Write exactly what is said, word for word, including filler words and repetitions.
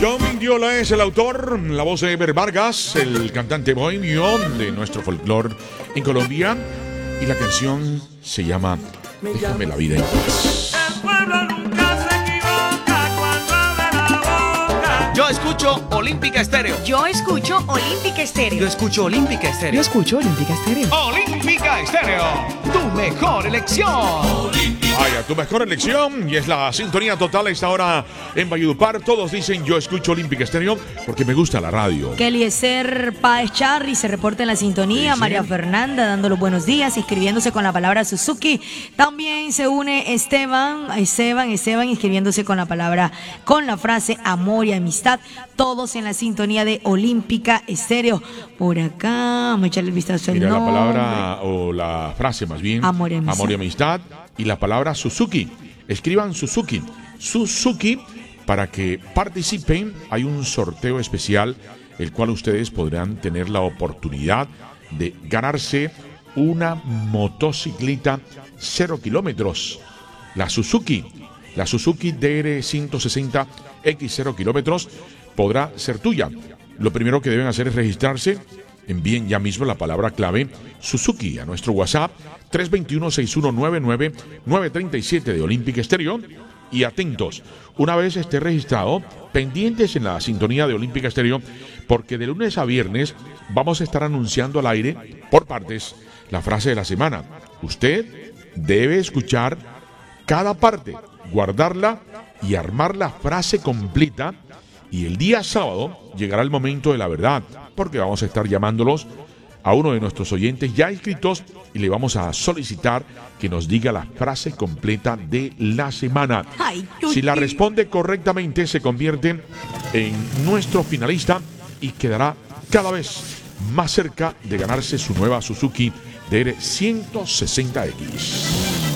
John Mendiola es el autor, la voz de Ever Vargas, el cantante bohemio de nuestro folclore en Colombia, y la canción se llama Déjame la vida en paz. El pueblo nunca se equivoca cuando abre la boca. Yo escucho Olímpica Estéreo. Yo escucho Olímpica Estéreo. Yo escucho Olímpica Estéreo. Yo escucho Olímpica Estéreo. Olímpica Estéreo, tu mejor elección. Vaya, tu mejor elección, y es la sintonía total a esta hora en Valledupar. Todos dicen yo escucho Olímpica Estéreo porque me gusta la radio. Que Eliezer Páez Charri se reporta en la sintonía. Sí, sí. María Fernanda dando los buenos días, inscribiéndose con la palabra Suzuki. También se une Esteban, Esteban, Esteban, inscribiéndose con la palabra, con la frase amor y amistad. Todos en la sintonía de Olímpica Estéreo. Por acá, vamos a echarle el vistazo al Mira, la nombre. palabra o la frase más bien, Amor y amistad. amor y amistad, y la palabra Suzuki. Escriban Suzuki, Suzuki, para que participen. Hay un sorteo especial, el cual ustedes podrán tener la oportunidad de ganarse una motocicleta cero kilómetros. La Suzuki, la Suzuki D R ciento sesenta X cero kilómetros podrá ser tuya. Lo primero que deben hacer es registrarse. Envíen ya mismo la palabra clave Suzuki a nuestro WhatsApp tres dos uno, seis uno nueve nueve, nueve tres siete de Olímpica Estéreo. Y atentos, una vez esté registrado, pendientes en la sintonía de Olímpica Estéreo, porque de lunes a viernes vamos a estar anunciando al aire por partes la frase de la semana. Usted debe escuchar cada parte, guardarla y armar la frase completa. Y el día sábado llegará el momento de la verdad, porque vamos a estar llamándolos a uno de nuestros oyentes ya inscritos y le vamos a solicitar que nos diga la frase completa de la semana. Ay, Si la uy. responde correctamente, se convierte en nuestro finalista y quedará cada vez más cerca de ganarse su nueva Suzuki D R ciento sesenta X.